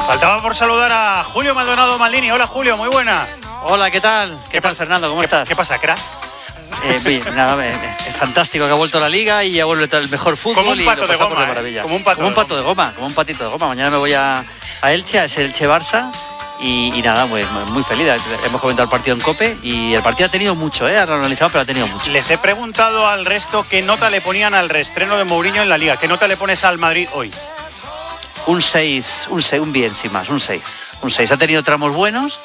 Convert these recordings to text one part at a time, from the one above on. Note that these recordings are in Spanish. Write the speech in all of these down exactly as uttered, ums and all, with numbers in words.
Faltaba por saludar a Julio Maldonado Maldini. Hola Julio, muy buena. Hola, ¿qué tal? ¿Qué, ¿Qué tal, Fernando? ¿Cómo ¿Qué, estás? ¿Qué pasa, crack? Eh, bien, nada, es fantástico que ha vuelto la Liga y ha vuelto el mejor fútbol. Como un pato y de goma, de ¿eh? maravilla. Como un pato, como un pato de, goma. de goma, como un patito de goma. Mañana me voy a, a Elche, a ese Elche Barça. Y, y nada, pues muy feliz. Hemos comentado el partido en COPE y el partido ha tenido mucho, ¿eh? Ha analizado, pero ha tenido mucho. Les he preguntado al resto qué nota le ponían al reestreno de Mourinho en la Liga. ¿Qué nota le pones al Madrid hoy? Un seis, un seis, un bien, sin más, un seis. Un seis. Ha tenido tramos buenos,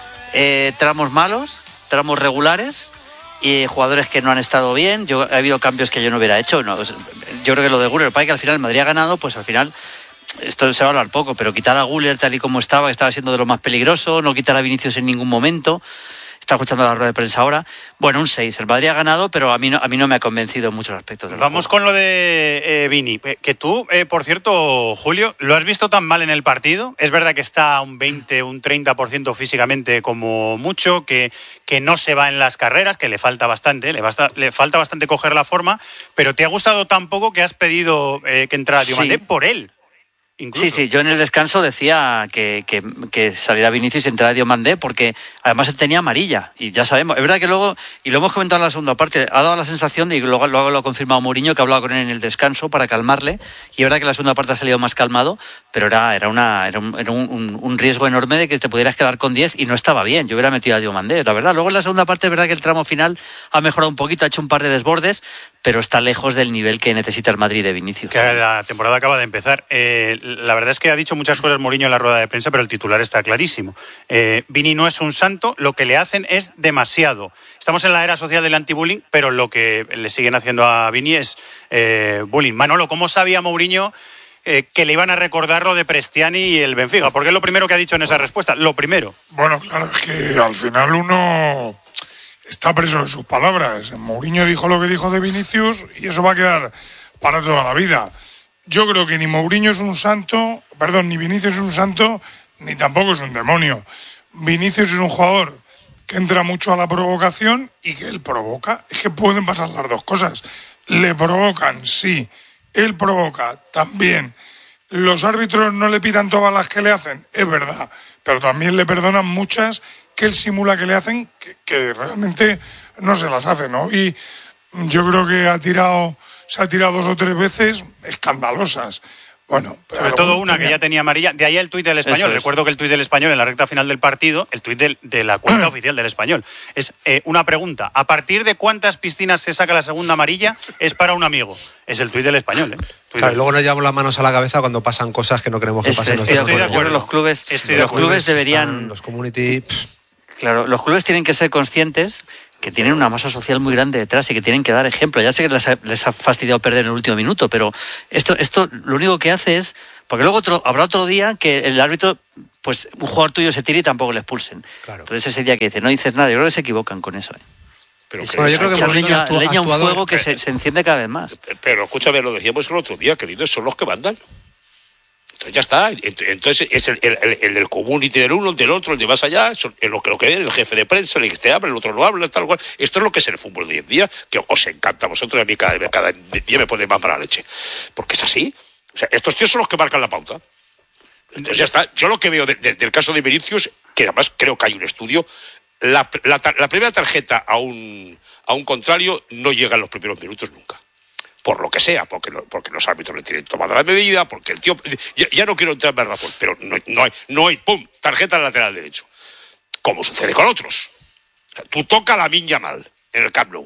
eh, tramos malos, tramos regulares y jugadores que no han estado bien. Yo, ha habido cambios que yo no hubiera hecho. No, yo creo que lo de Güler, para que al final el Madrid ha ganado, pues al final, esto se va a hablar poco, pero quitar a Güler tal y como estaba, que estaba siendo de lo más peligroso, no quitar a Vinicius en ningún momento. Está escuchando la rueda de prensa ahora. Bueno, un seis. El Madrid ha ganado, pero a mí no, a mí no me ha convencido en muchos aspectos. Vamos juego. con lo de eh, Vini. Que tú, eh, por cierto, Julio, ¿lo has visto tan mal en el partido? Es verdad que está un veinte, un treinta por ciento físicamente como mucho, que, que no se va en las carreras, que le falta bastante, le, basta, le falta bastante coger la forma, pero ¿te ha gustado tan poco que has pedido eh, que entrara Diomandé sí. por él? Incluso. Sí, sí, yo en el descanso decía que, que, que saliera Vinicius y entrara Diomandé porque además él tenía amarilla y ya sabemos, es verdad que luego, y lo hemos comentado en la segunda parte, ha dado la sensación, y luego, luego lo ha confirmado Mourinho, que ha hablado con él en el descanso para calmarle, y es verdad que la segunda parte ha salido más calmado, pero era, era, una, era, un, era un, un riesgo enorme de que te pudieras quedar con diez y no estaba bien, yo hubiera metido a Diomandé, la verdad. Luego en la segunda parte es verdad que el tramo final ha mejorado un poquito, ha hecho un par de desbordes, pero está lejos del nivel que necesita el Madrid de Vinicius. Que la temporada acaba de empezar. Eh, la verdad es que ha dicho muchas cosas Mourinho en la rueda de prensa, pero el titular está clarísimo. Eh, Vini no es un santo, lo que le hacen es demasiado. Estamos en la era social del anti-bullying, pero lo que le siguen haciendo a Vini es eh, bullying. Manolo, ¿cómo sabía Mourinho eh, que le iban a recordar lo de Prestiani y el Benfica? Porque es lo primero que ha dicho en esa respuesta, lo primero. Bueno, claro, es que al final uno está preso en sus palabras. Mourinho dijo lo que dijo de Vinicius y eso va a quedar para toda la vida. Yo creo que ni Mourinho es un santo, perdón, ni Vinicius es un santo, ni tampoco es un demonio. Vinicius es un jugador que entra mucho a la provocación y que él provoca. Es que pueden pasar las dos cosas. Le provocan, sí. Él provoca, también. Los árbitros no le pitan todas las que le hacen, es verdad, pero también le perdonan muchas que él simula que le hacen, que, que realmente no se las hace, ¿no? Y yo creo que ha tirado, se ha tirado dos o tres veces escandalosas. Bueno, sobre todo una tenía... que ya tenía amarilla. De ahí el tuit del Español. Es. Recuerdo que el tuit del Español en la recta final del partido, el tuit de, de la cuenta oficial del Español, es eh, una pregunta. ¿A partir de cuántas piscinas se saca la segunda amarilla? Es para un amigo. Es el tuit del Español, ¿eh? Claro, del... luego nos llevamos las manos a la cabeza cuando pasan cosas que no queremos que pasen. Estoy, estoy de acuerdo. Los clubes, estoy los de acuerdo. clubes deberían... Están, los community... Pff. Claro, los clubes tienen que ser conscientes que tienen una masa social muy grande detrás y que tienen que dar ejemplo. Ya sé que les ha, les ha fastidiado perder en el último minuto, pero esto, esto lo único que hace es... Porque luego otro, habrá otro día que el árbitro, pues un jugador tuyo se tire y tampoco le expulsen. Claro. Entonces ese día que dice, no dices nada, yo creo que se equivocan con eso. ¿eh? Pero bueno, yo creo que Mourinho leña, actua, leña un actuado, fuego que se, se enciende cada vez más. Pero escúchame, lo decíamos el otro día, queridos, son los que mandan. Entonces ya está. Entonces es el, el, el, el del community del uno, el del otro, el de más allá, son lo que lo que ve el jefe de prensa, el que te habla, el otro no habla, tal cual. Esto es lo que es el fútbol de hoy en día, que os encanta a vosotros y a mí cada, cada día me pone más mala leche. Porque es así. O sea, estos tíos son los que marcan la pauta. Entonces ya está. Yo lo que veo de, de, del caso de Vinicius, que además creo que hay un estudio, la, la, la primera tarjeta a un, a un contrario no llega en los primeros minutos nunca. Por lo que sea, porque, no, porque los árbitros le tienen tomada la medida, porque el tío... Ya, ya no quiero entrar en más razón, pero no, no hay, no hay, pum, tarjeta al lateral derecho. Como sucede con otros. O sea, tú toca la miña mal en el Camp Nou.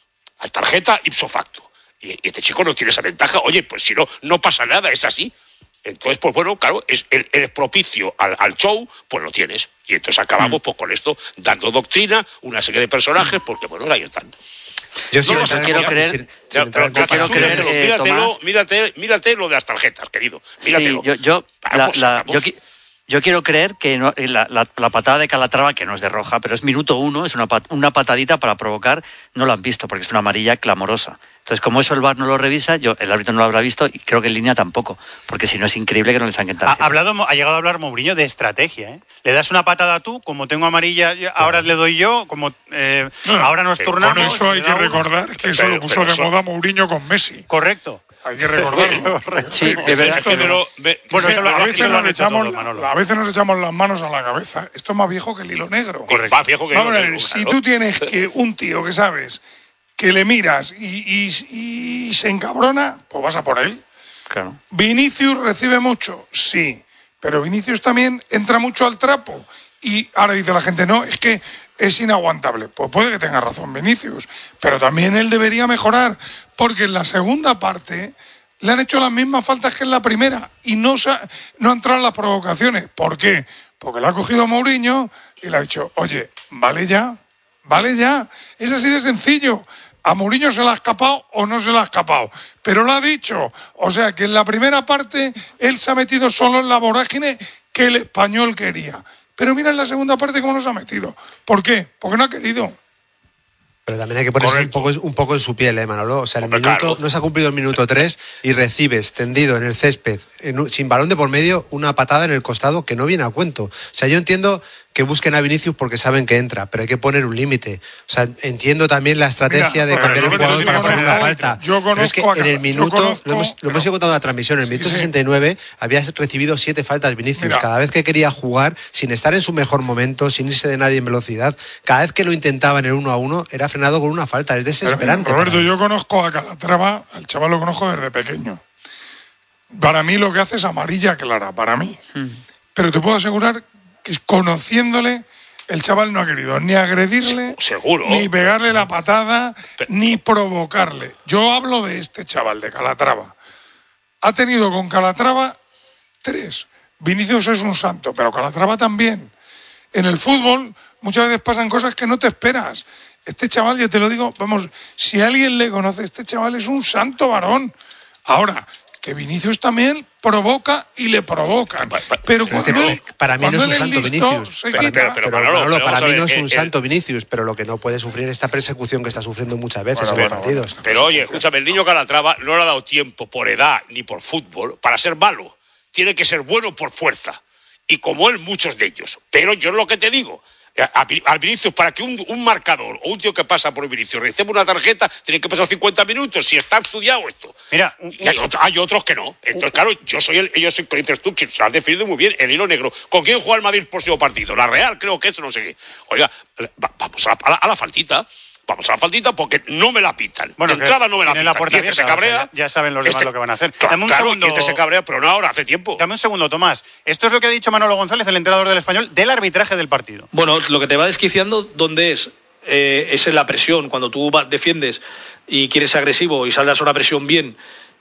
A tarjeta ipso facto. Y este chico no tiene esa ventaja. Oye, pues si no, no pasa nada, es así. Entonces, pues bueno, claro, es, eres propicio al, al show, pues lo tienes. Y entonces acabamos mm. pues con esto, dando doctrina, una serie de personajes, porque bueno, ahí están. Yo sí no, no quiero creer, sin, sin pero, pero, quiero creer míratelo, eh, míratelo, Tomás, mírate, mírate lo de las tarjetas, querido. Míratelo. Sí, yo, yo, vamos, la, la, yo, yo quiero creer que no, la, la, la patada de Calatrava, que no es de roja, pero es minuto uno, es una, pat, una patadita para provocar, no lo han visto, porque es una amarilla clamorosa. Entonces, como eso el V A R no lo revisa, yo el árbitro no lo habrá visto y creo que en línea tampoco, porque si no es increíble que no les han quitado. Ha, hablado, ha llegado a hablar Mourinho de estrategia, ¿eh? Le das una patada tú, como tengo amarilla, ahora le doy yo, como eh, no, ahora nos turnamos. Bueno, eso hay que recordar que eso lo puso de moda Mourinho con Messi. Correcto. Hay que recordarlo. Sí, es verdad Es que me lo- me- Bueno, eso lo- a, eso veces lo nos han hecho echamos, todo, Manolo. a veces nos echamos las manos a la cabeza. Esto es más viejo que el hilo negro. Correcto. Más viejo que el Vamos hilo a ver, negro, si claro. tú tienes que un tío que sabes que le miras y, y- y se encabrona, pues vas a por él. Claro. ¿Vinicius recibe mucho? Sí. Pero Vinicius también entra mucho al trapo. Y ahora dice la gente, no, es que es inaguantable. Pues puede que tenga razón Vinicius. Pero también él debería mejorar. Porque en la segunda parte le han hecho las mismas faltas que en la primera. Y no, se ha- no han entrado en las provocaciones. ¿Por qué? Porque le ha cogido Mourinho y le ha dicho, oye, vale ya, vale ya. Es así de sencillo. A Mourinho se le ha escapado o no se le ha escapado. Pero lo ha dicho. O sea que en la primera parte él se ha metido solo en la vorágine que el español quería. Pero mira en la segunda parte cómo nos ha metido. ¿Por qué? Porque no ha querido. Pero también hay que ponerse un Correcto. poco, un poco en su piel, ¿eh, Manolo? O sea, el Hombre, minuto, claro. no se ha cumplido el minuto tres y recibes tendido en el césped, en un- sin balón de por medio, una patada en el costado que no viene a cuento. O sea, yo entiendo que busquen a Vinicius porque saben que entra, pero hay que poner un límite. O sea, entiendo también la estrategia Mira, de pero cambiar el Roberto, jugador yo para conozco- hacer una falta. yo Pero es que conozco a- en el yo minuto, conozco, lo hemos, lo pero- hemos contado en la transmisión, en el Sí, minuto sí. sesenta y nueve había recibido siete faltas Vinicius. Mira. Cada vez que quería jugar, sin estar en su mejor momento, sin irse de nadie en velocidad, cada vez que lo intentaba en el uno a uno, era frenado con una falta. Es Pero, desesperante. Roberto, para él. yo conozco a Calatrava, al chaval lo conozco desde pequeño. Para mí lo que hace es amarilla clara, para mí. Pero te puedo asegurar que conociéndole, el chaval no ha querido ni agredirle, Seguro. ni pegarle la patada, Pero- ni provocarle. Yo hablo de este chaval, de Calatrava. Ha tenido con Calatrava tres. Vinicius es un santo, pero Calatrava también. En el fútbol muchas veces pasan cosas que no te esperas. Este chaval, ya te lo digo, vamos, si alguien le conoce, este chaval es un santo varón. Ahora, que Vinicius también provoca y le provocan. Pa- pa- Pero Pero cuando que él, para mí no cuando es un él santo listo, Vinicius. se Para- quita. pero- pero, Manolo, Manolo, pero para vamos a mí ver, no es un el- santo Vinicius, pero lo que no puede sufrir esta persecución que está sufriendo muchas veces Bueno, en los bueno, partidos. bueno. Pero oye, escúchame, el niño Calatrava no le ha dado tiempo por edad ni por fútbol para ser malo. Tiene que ser bueno por fuerza. Y como él, muchos de ellos. Pero yo es lo que te digo. A, a- al Vinicius, para que un, un marcador o un tío que pasa por Vinicius reciba una tarjeta, tiene que pasar cincuenta minutos, si está estudiado esto. Mira, un- Y hay, otro- hay otros que no. Entonces, claro, yo soy el, yo soy, pero dices tú, que se has definido muy bien, el hilo negro. ¿Con quién juega el Madrid el próximo partido? La Real, creo que eso, no sé qué. Oiga, va- vamos a la, a la- a la faltita. Vamos a la faltita porque no me la pitan. Bueno, de entrada que no me la tienen pitan. la puerta Y este se abierta, o sea, cabrea. ya- ya saben los demás lo que van a hacer. Claro, Dame un claro, segundo. y este se cabrea, pero no ahora, hace tiempo. Dame un segundo, Tomás. Esto es lo que ha dicho Manolo González, el entrenador del Español, del arbitraje del partido. Bueno, lo que te va desquiciando, ¿dónde es? Eh, es en la presión. Cuando tú va- defiendes y quieres ser agresivo y saldas a una presión bien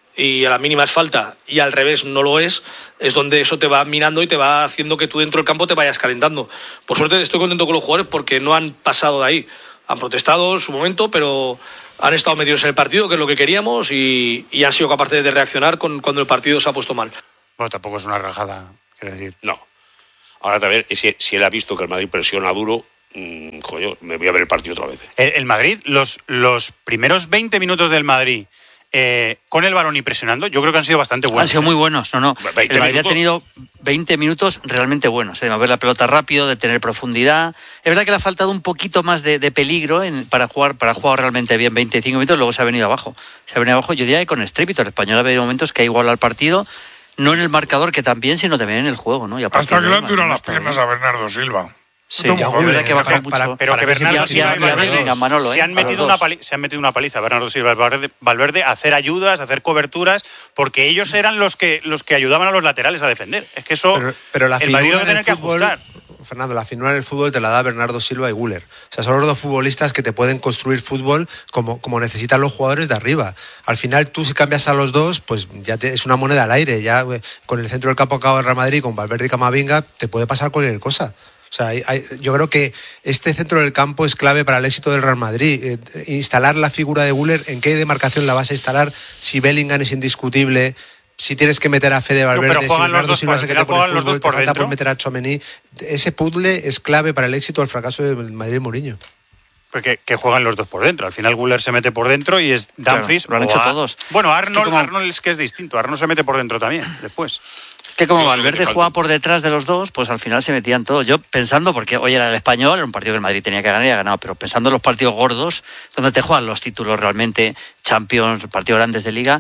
y a la mínima es falta y al revés no lo es, es donde eso te va minando y te va haciendo que tú dentro del campo te vayas calentando. Por suerte estoy contento con los jugadores porque no han pasado de ahí. Han protestado en su momento, pero han estado metidos en el partido, que es lo que queríamos, y, y han sido capaces de reaccionar con, cuando el partido se ha puesto mal. Bueno, tampoco es una rajada, quiero decir. No. Ahora también, si, si él ha visto que el Madrid presiona duro, mmm, coño, me voy a ver el partido otra vez. El, el Madrid, los, los primeros veinte minutos del Madrid eh, con el balón y presionando, yo creo que han sido bastante buenos. Han sido ¿eh? muy buenos, no, no. veinte El Madrid ha minutos. tenido veinte minutos realmente buenos, de mover la pelota rápido, de tener profundidad. Es verdad que le ha faltado un poquito más de, de peligro en- para jugar para jugar realmente bien veinticinco minutos, luego se ha venido abajo. Se ha venido abajo, yo diría que con estrépito. El Español ha habido momentos que ha igualado al partido, no en el marcador que también, sino también en el juego, ¿no? Y a partir Hasta que de le ahí, han durado más las piernas todavía. a Bernardo Silva. Sí, Esto ya, muy es verdad joven, que ha bajado para- mucho. para- Pero para que que se Bernardo Y a- y a- Silva y y a Valverde Bellingham, Manolo, se, ¿eh? han A metido los una dos. pali- se han metido una paliza, Bernardo Silva y Valverde, Valverde, a hacer ayudas, a hacer coberturas, porque ellos eran los que los que ayudaban a los laterales a defender. Es que eso Pero, pero la el Madrid figura lo va a tener en que el fútbol, ajustar. Fernando, la figura en el fútbol te la da Bernardo Silva y Güler. O sea, son los dos futbolistas que te pueden construir fútbol como, como necesitan los jugadores de arriba. Al final, tú si cambias a los dos, pues ya te- es una moneda al aire. Ya eh, con el centro del campo acaba el Real Madrid, con Valverde y Camavinga, te puede pasar cualquier cosa. O sea, hay- hay- yo creo que este centro del campo es clave para el éxito del Real Madrid. Eh, instalar la figura de Güler, ¿en qué demarcación la vas a instalar? Si Bellingham es indiscutible, si tienes que meter a Fede Valverde, pero si juegan los Bernardo dos Silva por- es el al que final te pone juegan los fútbol, dos por te falta dentro. por meter a Tchouaméni. Ese puzzle es clave para el éxito o el fracaso del Madrid Mourinho. Porque que juegan los dos por dentro. Al final Güler se mete por dentro y es Dumfries. Claro, lo han o hecho a- todos. Bueno, Es que Arnold, como- Arnold es que es distinto. Arnold se mete por dentro también, después. Es que como Yo creo que Valverde falta- jugaba por detrás de los dos, pues al final se metían todos. Yo pensando, porque hoy era el Español, era un partido que el Madrid tenía que ganar y ha ganado, pero pensando en los partidos gordos, donde te juegan los títulos realmente, Champions, partidos grandes de Liga,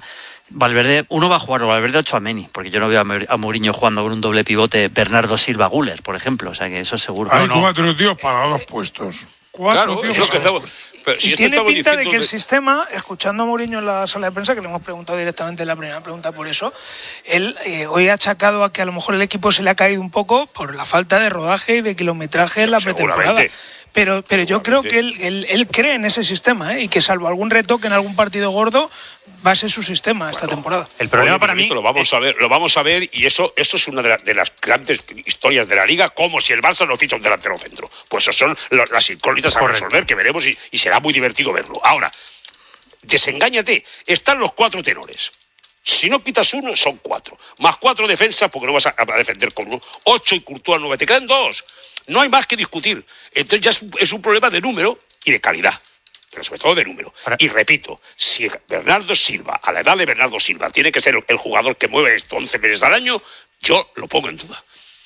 Valverde, uno va a jugar o Valverde o Tchouaméni, porque yo no veo a Mourinho jugando con un doble pivote Bernardo Silva Guller, por ejemplo, o sea que eso es seguro. Hay no, no. cuatro tíos para dos puestos. Cuatro Claro, tíos es lo para que dos estamos... puestos. Pero si y esto tiene estamos pinta de diciendo que el de- sistema, escuchando a Mourinho en la sala de prensa, que le hemos preguntado directamente en la primera pregunta por eso, él eh, hoy ha achacado a que a lo mejor el equipo se le ha caído un poco por la falta de rodaje y de kilometraje en la pretemporada. Seguramente. Pero, pero yo creo Seguramente. que él, él, él cree en ese sistema, ¿eh? Y que salvo algún retoque en algún partido gordo, va a ser su sistema esta temporada. El problema Oye, para mí... Miguelito, lo vamos a ver, lo vamos a ver y eso, eso es una de, la- de las grandes historias de la liga, como si el Barça no ficha un delantero centro. Pues eso son lo- las incógnitas a Correcto. resolver que veremos y, y será muy divertido verlo. Ahora, desengáñate, están los cuatro tenores. Si no quitas uno, son cuatro. Más cuatro defensas, porque no vas a, a defender con uno. Ocho y Courtois nueve. Te quedan dos. No hay más que discutir. Entonces ya es, un- es un problema de número y de calidad. Pero sobre todo de número. Ahora- Y repito, si Bernardo Silva, a la edad de Bernardo Silva, tiene que ser el, el jugador que mueve esto once meses al año, yo lo pongo en duda.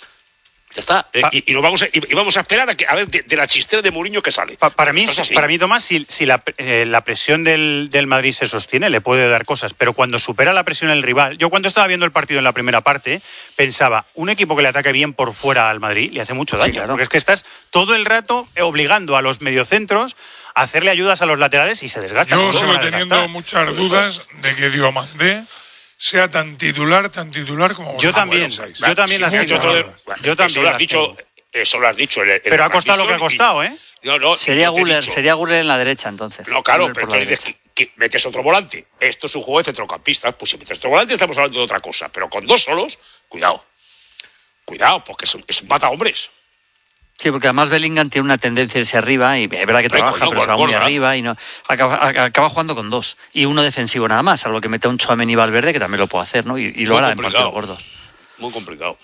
Ya está. Eh, Pa- y, y nos vamos a, y, y vamos a esperar a, que, a ver de, de la chistera de Mourinho que sale. Pa- para, mí, Esto es así. para mí, Tomás, si, si la, eh, la presión del, del Madrid se sostiene, le puede dar cosas, pero cuando supera la presión el rival, yo cuando estaba viendo el partido en la primera parte, pensaba, un equipo que le ataque bien por fuera al Madrid le hace mucho daño, Sí, claro. porque es que estás todo el rato obligando a los mediocentros a hacerle ayudas a los laterales y se desgastan. Yo no sigo van a teniendo desgastar. muchas dudas de que Diomandé sea tan titular, tan titular como Yo vosotros también, pensáis. yo también las Sí, tengo. mucho todo- Yo Eso también lo has las dicho, tengo. eso lo has dicho. en el- en Pero la ha costado lo que ha transmisión costado, y- ¿eh? No, no, y Sería yo te he Guller, dicho- sería Guller en la derecha entonces. No, claro, Guller pero por la entonces dices derecha. que, que metes otro volante. Esto es un juego de centrocampistas. Pues si metes otro volante estamos hablando de otra cosa. Pero con dos solos, cuidado. Cuidado, porque es un, es un mata hombres. Sí, porque además Bellingham tiene una tendencia a irse arriba y es verdad que Hombre, trabaja, coño, pero se va muy gorda. arriba y no acaba, acaba jugando con dos y uno defensivo nada más, salvo que mete a un Tchouaméni y Valverde que también lo puede hacer, ¿no? Y, y lo Muy hará en complicado. partidos gordos. Muy complicado.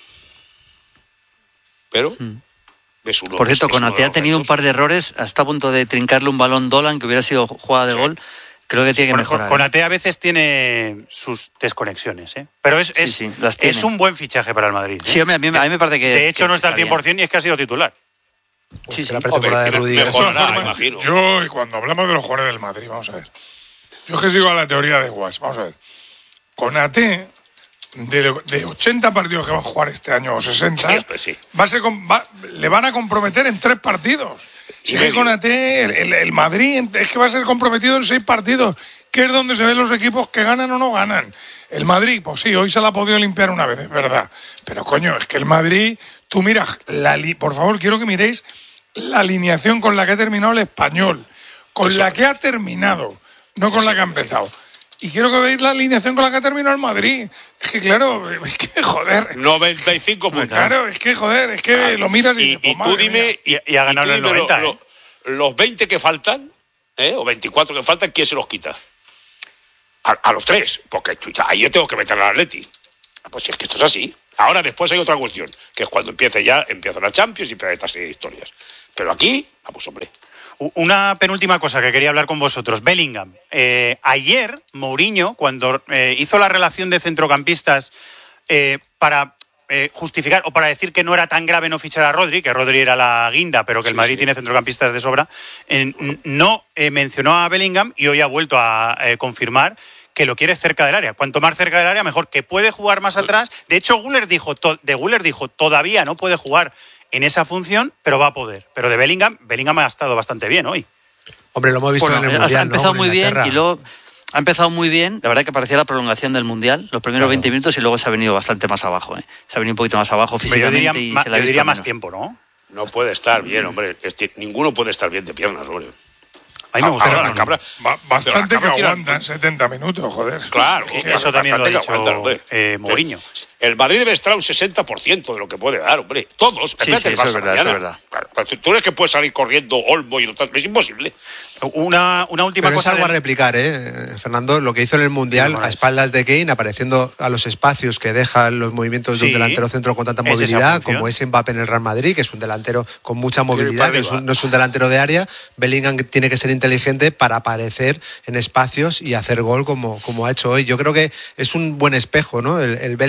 Pero es uno. Por cierto, es- es uno Konaté de ha los tenido un retos. par de errores, hasta a punto de trincarle un balón Dolan que hubiera sido jugada de Sí. gol. Creo que tiene que Con, mejorar. con ¿eh? A T a veces tiene sus desconexiones, ¿eh? Pero es, Sí, es, sí, las es tiene. un buen fichaje para el Madrid. ¿eh? Sí, hombre, a mí, a mí me parece que... De hecho, que no está al bien. cien por ciento y es que ha sido titular. Sí, sí. La pretemporada de Hombre, Rudiger. mejor. De todas Mejorará, formas, imagino. yo, y cuando hablamos de los jugadores del Madrid, vamos a ver. Yo que sigo a la teoría de Guas, vamos a ver. Konaté, de, de ochenta partidos que va a jugar este año, o sesenta, Sí, pues sí. va a ser, com- va- le van a comprometer en tres partidos. Si Y es que medio. Konaté, el, el- el Madrid, es que va a ser comprometido en seis partidos, que es donde se ven los equipos que ganan o no ganan. El Madrid, pues sí, hoy se la ha podido limpiar una vez, es verdad. Pero coño, es que el Madrid, tú miras, la li- por favor, quiero que miréis la alineación con la que ha terminado el Español, con la que ha terminado, no con la que ha empezado. Y quiero que veáis la alineación con la que ha terminado el Madrid. Es que claro, es que joder. noventa y cinco puntos. Claro, es que joder, es que lo miras y, Y, dices, pues, y tú madre dime. mía. Y- y ha ganado tú el dime noventa, lo- ¿eh? lo- los veinte que faltan, ¿eh? o veinticuatro que faltan, ¿quién se los quita? A, a los tres. Porque chucha, ahí yo tengo que meter al Atleti. Pues si es que esto es así. Ahora, después hay otra cuestión, que es cuando empiece ya, empieza la Champions y empieza esta serie de historias. Pero aquí, vamos, hombre. U- Una penúltima cosa que quería hablar con vosotros. Bellingham. Eh, ayer, Mourinho, cuando eh, hizo la relación de centrocampistas eh, para eh, justificar o para decir que no era tan grave no fichar a Rodri, que Rodri era la guinda, pero que el Sí, Madrid sí. tiene centrocampistas de sobra, eh, n- no eh, mencionó a Bellingham y hoy ha vuelto a eh, confirmar que lo quiere cerca del área. Cuanto más cerca del área, mejor. Que puede jugar más atrás. De hecho, Guller dijo, to- de Guller dijo, todavía no puede jugar en esa función, pero va a poder. Pero de Bellingham, Bellingham ha estado bastante bien hoy. Hombre, lo hemos visto Bueno, en el ha- Mundial, ha empezado ¿no? Con muy bien Inglaterra. y luego ha empezado muy bien. La verdad que parecía la prolongación del Mundial, los primeros Claro. veinte minutos y luego se ha venido bastante más abajo. ¿eh? Se ha venido un poquito más abajo Hombre, yo físicamente diría, y ma- se le ha yo visto diría más menos. tiempo, ¿no? No puede estar bien, hombre. Este, ninguno puede estar bien de piernas, hombre. A mí me gusta. Ahora, la la cabra- Ba- bastante pero la que cabra tira- aguantan setenta minutos, joder. Claro, Es que- claro, eso también lo ha bastante que dicho, aguantan, hombre. eh, Mourinho. El Madrid debe estar a un sesenta por ciento de lo que puede dar, hombre. Todos. Espérate sí, el eso es Barça verdad, eso mañana. es verdad. Claro, tú- tú eres que puedes salir corriendo Olmo y no tal. Es imposible. Una, una última Pero es cosa. algo a del- replicar, ¿eh, Fernando? Lo que hizo en el Mundial, Sí, bueno, a espaldas de Kane, apareciendo a los espacios que dejan los movimientos de Sí, un delantero centro con tanta es esa movilidad, función. como es Mbappé en el Real Madrid, que es un delantero con mucha para movilidad, que es arriba. un- no es un delantero de área. Bellingham tiene que ser inteligente para aparecer en espacios y hacer gol como, como ha hecho hoy. Yo creo que es un buen espejo, ¿no? El, el Bellingham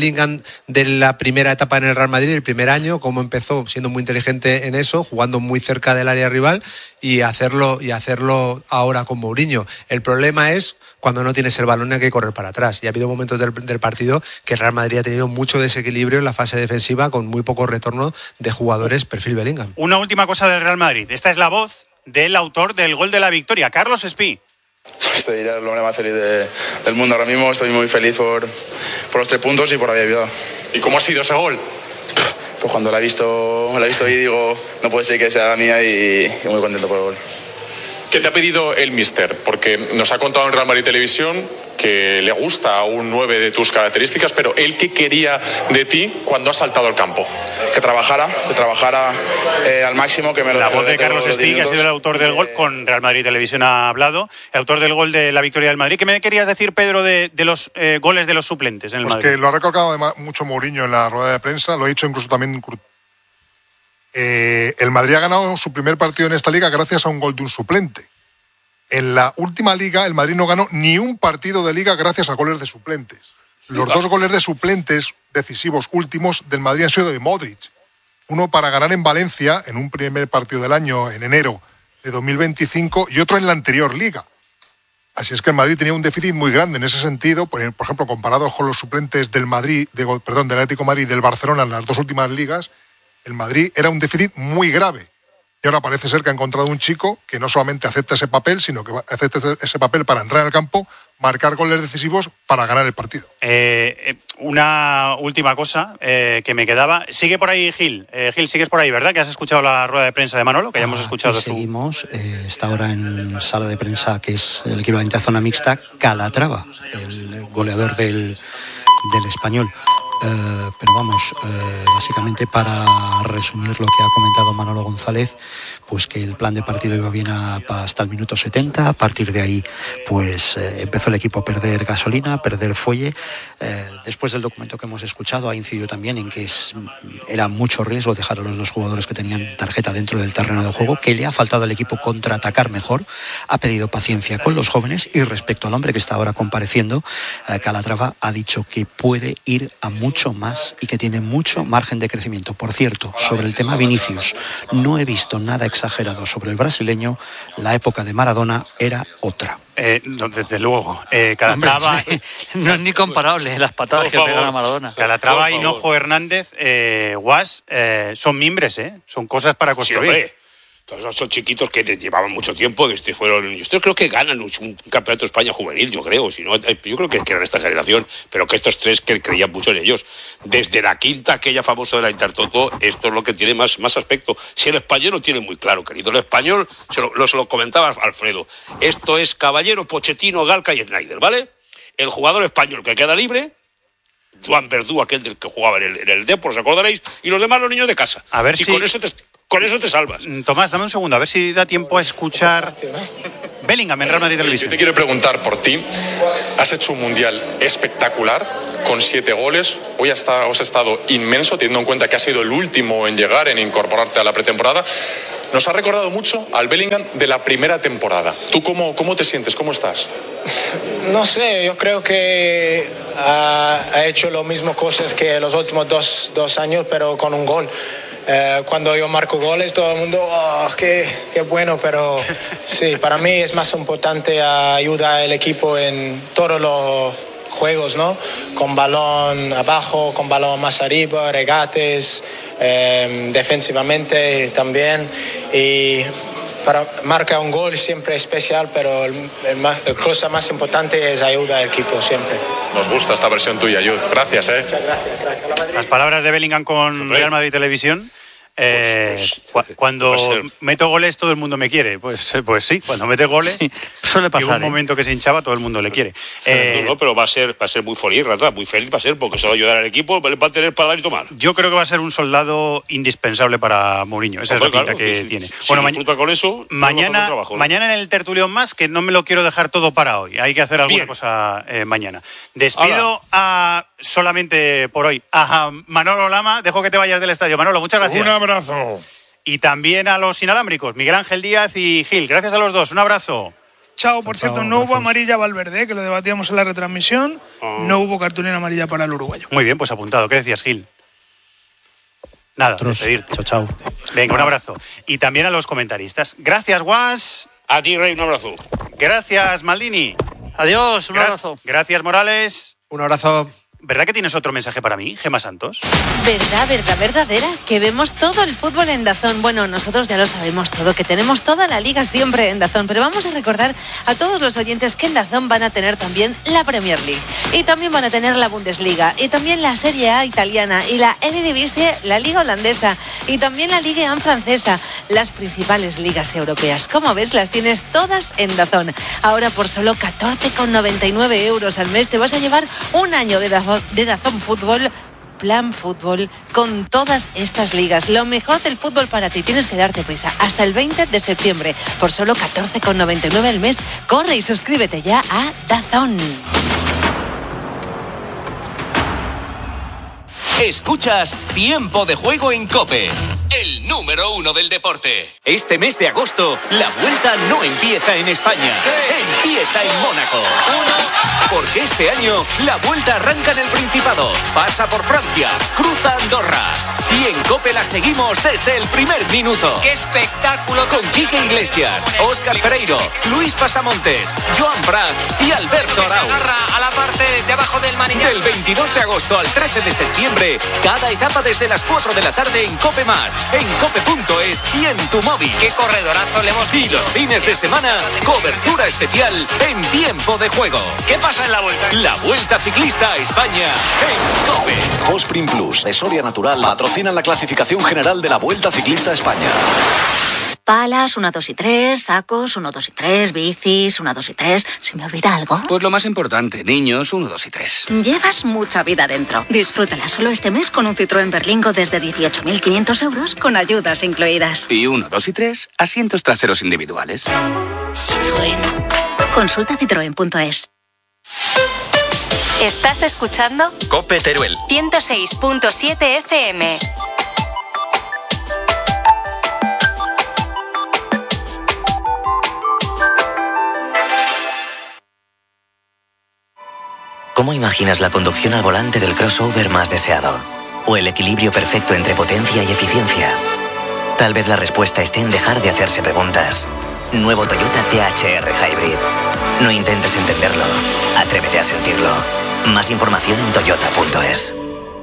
de la primera etapa en el Real Madrid, el primer año, cómo empezó siendo muy inteligente en eso, jugando muy cerca del área rival y hacerlo, y hacerlo ahora con Mourinho. El problema es cuando no tienes el balón y hay que correr para atrás. Y ha habido momentos del, del partido que el Real Madrid ha tenido mucho desequilibrio en la fase defensiva con muy poco retorno de jugadores perfil Bellingham. Una última cosa del Real Madrid. Esta es la voz del autor del gol de la victoria, Carlos Espí. Estoy el hombre más feliz de, del mundo ahora mismo. Estoy muy feliz por, por los tres puntos y por haber ayudado. ¿Y cómo ha sido ese gol? Pues cuando la he visto, la he visto y digo, no puede ser que sea la mía y, y muy contento por el gol. ¿Qué te ha pedido el míster? Porque nos ha contado en Real Madrid Televisión que le gusta a un nueve de tus características, pero él, ¿qué quería de ti cuando has saltado al campo? Que trabajara, que trabajara eh, al máximo, que me lo La voz de Carlos Espí, que ha sido el autor del gol, con Real Madrid Televisión ha hablado, el autor del gol de la victoria del Madrid. ¿Qué me querías decir, Pedro, de, de los eh, goles de los suplentes en el pues Madrid? Que lo ha recalcado mucho Mourinho en la rueda de prensa, lo ha dicho incluso también. Eh, el Madrid ha ganado su primer partido en esta liga gracias a un gol de un suplente. En la última liga, el Madrid no ganó ni un partido de liga gracias a goles de suplentes. Los dos goles de suplentes decisivos últimos del Madrid han sido de Modric. Uno para ganar en Valencia, en un primer partido del año, en enero de dos mil veinticinco, y otro en la anterior liga. Así es que el Madrid tenía un déficit muy grande en ese sentido, por ejemplo, comparado con los suplentes del Madrid, de, perdón, del Atlético de Madrid y del Barcelona en las dos últimas ligas, el Madrid era un déficit muy grave. Y ahora parece ser que ha encontrado un chico que no solamente acepta ese papel, sino que acepta ese papel para entrar al campo, marcar goles decisivos para ganar el partido. Eh, una última cosa eh, que me quedaba. Sigue por ahí Gil. Eh, Gil, sigues por ahí, ¿verdad? Que has escuchado la rueda de prensa de Manolo, que ya hemos escuchado. Aquí seguimos. Eh, está ahora en sala de prensa, que es el equivalente a zona mixta, Calatrava, el goleador del, del Español. Eh, pero vamos, eh, básicamente para resumir lo que ha comentado Manolo González, pues que el plan de partido iba bien a, hasta el minuto setenta. A partir de ahí pues eh, empezó el equipo a perder gasolina, a perder fuelle. Eh, después del documento que hemos escuchado ha incidido también en que es, era mucho riesgo dejar a los dos jugadores que tenían tarjeta dentro del terreno de juego, que le ha faltado al equipo contraatacar mejor. Ha pedido paciencia con los jóvenes, y respecto al hombre que está ahora compareciendo, eh, Calatrava ha dicho que puede ir a mucho mucho más y que tiene mucho margen de crecimiento. Por cierto, sobre el tema Vinicius, no he visto nada exagerado sobre el brasileño. La época de Maradona era otra. Eh, no, desde luego. Eh, Calatrava... Hombre, no es ni comparable las patadas que pegan a Maradona. Calatrava, Hinojo, Hernández, eh, Guas, eh, son mimbres, ¿eh? Son cosas para construir. Sí, todos son chiquitos que llevaban mucho tiempo, que este fueron, yo creo que ganan un, un campeonato de España juvenil, yo creo, si no, yo creo que, que eran esta generación, pero que estos tres que creían mucho en ellos. Desde la quinta, aquella famosa de la Intertoto, esto es lo que tiene más, más aspecto. Si el español lo tiene muy claro, querido, el español, se lo, lo, se lo comentaba Alfredo, esto es Caballero, Pochettino, Galca y Snyder, ¿vale? El jugador español que queda libre, Joan Verdú, aquel del que jugaba en el, en el Depor, os acordaréis, y los demás los niños de casa. A ver y si... con eso te... Con eso te salvas. Tomás, dame un segundo, a ver si da tiempo a escuchar Bellingham en Real Madrid Televisión. Yo te quiero preguntar por ti. Has hecho un mundial espectacular, con siete goles. Hoy hasta has estado inmenso, teniendo en cuenta que has sido el último en llegar, en incorporarte a la pretemporada. Nos ha recordado mucho al Bellingham de la primera temporada. ¿Tú cómo, cómo te sientes? ¿Cómo estás? No sé, yo creo que ha, ha hecho lo mismo cosas que los últimos dos, dos años, pero con un gol. Eh, cuando yo marco goles, todo el mundo, oh, qué, qué bueno, pero sí, para mí es más importante ayudar al equipo en todos los juegos, ¿no? Con balón abajo, con balón más arriba, regates, eh, defensivamente también. Y para marcar un gol siempre es especial, pero el, el más, la cosa más importante es ayudar al equipo siempre. Nos gusta esta versión tuya, Yud. Gracias, ¿eh? Muchas gracias, crack. Las palabras de Bellingham con Real Madrid Televisión. Eh, pues, pues, cu- cuando meto goles todo el mundo me quiere, pues, pues sí, cuando mete goles sí, suele pasar, y un ¿eh? momento que se hinchaba todo el mundo le quiere. Eh, no, no, pero va a ser va a ser muy feliz, Rata, muy feliz va a ser, porque se va a ayudar al equipo, va a tener para dar y tomar. Yo creo que va a ser un soldado indispensable para Mourinho, esa Hombre, es la pinta claro, que sí, tiene. Si, bueno, si disfruta con eso, mañana, trabajo, ¿no? mañana en el tertulión más, que no me lo quiero dejar todo para hoy, hay que hacer alguna Bien. cosa eh, mañana. Despido Hola. a solamente por hoy a Manolo Lama, dejo que te vayas del estadio. Manolo, muchas gracias. Un abrazo. Y también a los inalámbricos, Miguel Ángel Díaz y Gil. Gracias a los dos. Un abrazo. Chao, por Chao, cierto, chao, no hubo gracias. amarilla a Valverde, que lo debatíamos en la retransmisión. No hubo cartulina amarilla para el uruguayo. Muy bien, pues apuntado. ¿Qué decías, Gil? Nada, Otros. despedirte. Chao, chao. Venga, un abrazo. Y también a los comentaristas. Gracias, Guas. A ti, Rey, un abrazo. Gracias, Maldini. Adiós, un Gra- abrazo. Gracias, Morales. Un abrazo. ¿Verdad que tienes otro mensaje para mí, Gemma Santos? Verdad, verdad, verdadera, que vemos todo el fútbol en DAZN. Bueno, nosotros ya lo sabemos todo, que tenemos toda la liga siempre en DAZN, pero vamos a recordar a todos los oyentes que en DAZN van a tener también la Premier League, y también van a tener la Bundesliga, y también la Serie A italiana, y la Eredivisie, la Liga holandesa, y también la Ligue uno francesa, las principales ligas europeas. Como ves, las tienes todas en DAZN. Ahora por solo catorce con noventa y nueve euros al mes te vas a llevar un año de DAZN de DAZN Fútbol, Plan Fútbol, con todas estas ligas. Lo mejor del fútbol para ti. Tienes que darte prisa. Hasta el veinte de septiembre, por solo catorce con noventa y nueve al mes. Corre y suscríbete ya a DAZN. Escuchas Tiempo de Juego en COPE, el número uno del deporte. Este mes de agosto, la vuelta no empieza en España, empieza en Mónaco. Porque este año, la vuelta arranca en el Principado, pasa por Francia, cruza Andorra. Y en COPE la seguimos desde el primer minuto. ¡Qué espectáculo! Con Quique Iglesias, Óscar Pereiro, Luis Pasamontes, Joan Prat y Alberto Arau. A la parte de abajo del manillar. Del veintidós de agosto al trece de septiembre, cada etapa desde las cuatro de la tarde en COPE Más, en cope punto es y en tu móvil. ¡Qué corredorazo le hemos Y los fines de semana, cobertura especial en Tiempo de Juego. ¿Qué pasa en la vuelta? La Vuelta Ciclista a España en COPE. Fosprin Plus de Soria Natural patrocinan la clasificación general de la Vuelta Ciclista a España. Palas, uno, dos y tres, sacos, uno, dos y tres, bicis, uno, dos y tres. ¿Se me olvida algo? Pues lo más importante, niños, uno, dos y tres. Llevas mucha vida dentro. Disfrútala solo este mes con un Citroën Berlingo desde dieciocho mil quinientos euros con ayudas incluidas. Y uno, dos y tres, asientos traseros individuales. Citroën. Consulta citroen punto es. ¿Estás escuchando? COPE Teruel. ciento seis punto siete F M. ¿Cómo imaginas la conducción al volante del crossover más deseado? ¿O el equilibrio perfecto entre potencia y eficiencia? Tal vez la respuesta esté en dejar de hacerse preguntas. Nuevo Toyota T H R Hybrid. No intentes entenderlo. Atrévete a sentirlo. Más información en toyota punto es.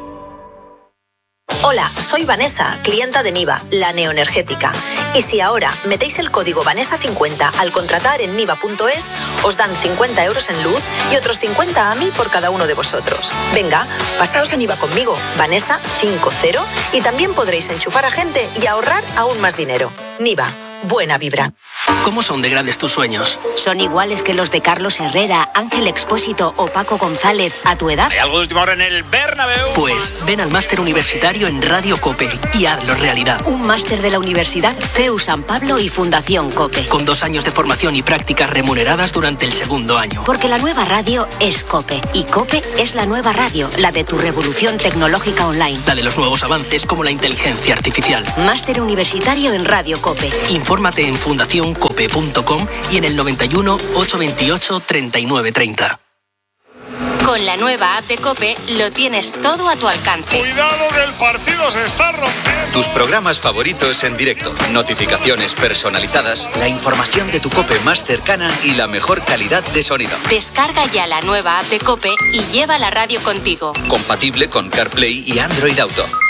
Hola, soy Vanessa, clienta de Niva, la neoenergética. Y si ahora metéis el código Vanessa cincuenta al contratar en niva punto es, os dan cincuenta euros en luz y otros cincuenta a mí por cada uno de vosotros. Venga, pasaos a Niva conmigo, Vanessa cincuenta, y también podréis enchufar a gente y ahorrar aún más dinero. Niva, buena vibra. ¿Cómo son de grandes tus sueños? ¿Son iguales que los de Carlos Herrera, Ángel Expósito o Paco González a tu edad? ¿Hay algo de última hora en el Bernabéu? Pues ven al máster universitario en Radio COPE y hazlo realidad. Un máster de la Universidad C E U San Pablo y Fundación COPE. Con dos años de formación y prácticas remuneradas durante el segundo año. Porque la nueva radio es COPE. Y COPE es la nueva radio, la de tu revolución tecnológica online. La de los nuevos avances como la inteligencia artificial. Máster universitario en Radio COPE. Infórmate en fundación cope punto com y en el noventa y uno, ochocientos veintiocho, treinta y nueve treinta. Con la nueva app de COPE lo tienes todo a tu alcance. Cuidado que el partido se está rompiendo. Tus programas favoritos en directo, notificaciones personalizadas, la información de tu COPE más cercana y la mejor calidad de sonido. Descarga ya la nueva app de COPE y lleva la radio contigo. Compatible con CarPlay y Android Auto.